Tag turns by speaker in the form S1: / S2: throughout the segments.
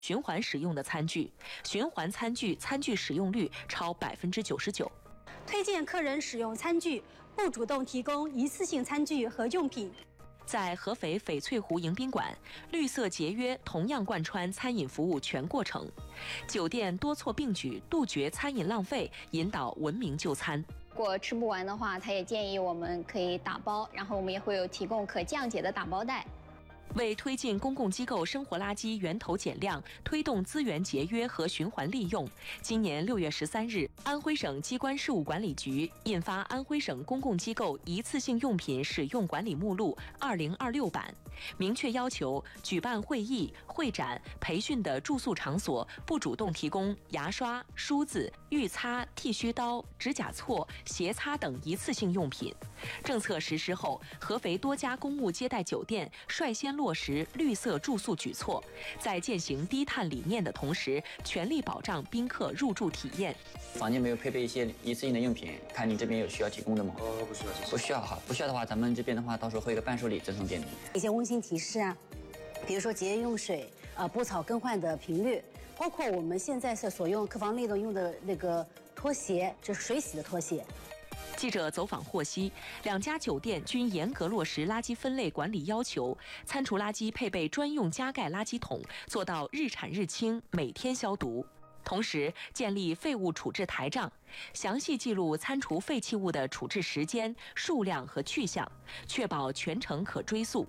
S1: 循环使用的餐具，循环餐具餐具使用率超99%。
S2: 推荐客人使用餐具，不主动提供一次性餐具和用品。
S1: 在合肥翡翠湖迎宾馆，绿色节约同样贯穿餐饮服务全过程。酒店多措并举，杜绝餐饮浪费，引导文明就餐。
S3: 如果吃不完的话，他也建议我们可以打包，然后我们也会有提供可降解的打包袋。
S1: 为推进公共机构生活垃圾源头减量，推动资源节约和循环利用，今年6月13日，安徽省机关事务管理局印发《安徽省公共机构一次性用品使用管理目录（2026版）》，明确要求举办会议、会展、培训的住宿场所不主动提供牙刷、梳子、浴擦、剃须刀、指甲锉、鞋擦等一次性用品。政策实施后，合肥多家公务接待酒店率先落实绿色住宿举措，在践行低碳理念的同时，全力保障宾客入住体验。
S4: 房间没有配备一些一次性的用品，看你这边有需要提供的吗？
S5: 不需要，
S4: 不需要哈，不需要的话，咱们这边的话，到时候会有个伴手礼赠送给你。
S6: 一些温馨提示啊，比如说节约用水，补草更换的频率，包括我们现在所用客房内的用的那个拖鞋，就是水洗的拖鞋。
S1: 记者走访获悉，2家酒店均严格落实垃圾分类管理要求，餐厨垃圾配备专用加盖垃圾桶，做到日产日清，每天消毒。同时，建立废物处置台账，详细记录餐厨废弃物的处置时间、数量和去向，确保全程可追溯。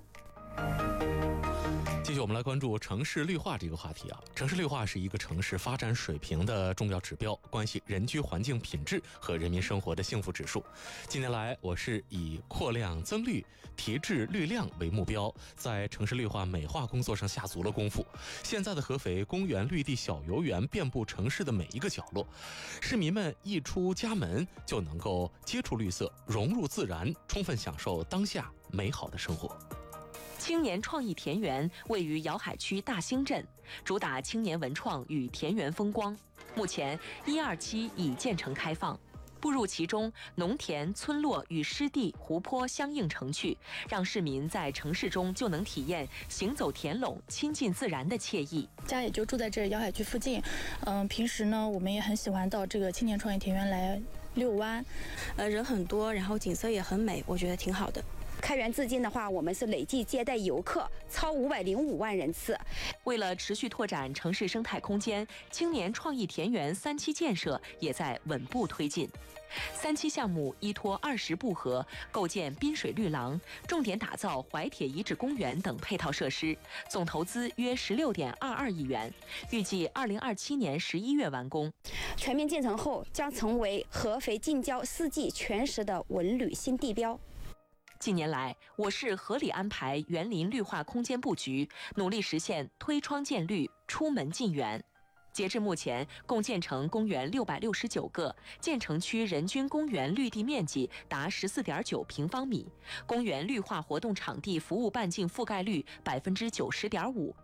S7: 继续，我们来关注城市绿化这个话题啊。城市绿化是一个城市发展水平的重要指标，关系人居环境品质和人民生活的幸福指数。近年来，我市以扩量增绿、提质绿量为目标，在城市绿化美化工作上下足了功夫。现在的合肥公园绿地小游园遍布城市的每一个角落，市民们一出家门就能够接触绿色，融入自然，充分享受当下美好的生活。
S1: 青年创意田园位于瑶海区大兴镇，主打青年文创与田园风光。目前1、2期已建成开放，步入其中，农田、村落与湿地、湖泊相映成趣，让市民在城市中就能体验行走田垄、亲近自然的惬意。
S8: 家也就住在这瑶海区附近，平时呢，我们也很喜欢到这个青年创意田园来遛弯，
S9: 人很多，然后景色也很美，我觉得挺好的。
S10: 开园至今的话，我们是累计接待游客超505万人次。
S1: 为了持续拓展城市生态空间，青年创意田园3期建设也在稳步推进。3期项目依托20步河，构建滨水绿廊，重点打造怀铁遗址公园等配套设施，总投资约16.22亿元，预计2027年11月完工。
S10: 全面建成后，将成为合肥近郊4季全时的文旅新地标。
S1: 近年来，我市合理安排园林绿化空间布局，努力实现推窗见绿、出门进园。截至目前，共建成公园669个，建成区人均公园绿地面积达14.9平方米，公园绿化活动场地服务半径覆盖率90.5%。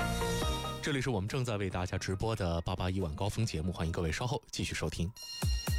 S7: 这里是我们正在为大家直播的881晚高峰节目，欢迎各位稍后继续收听。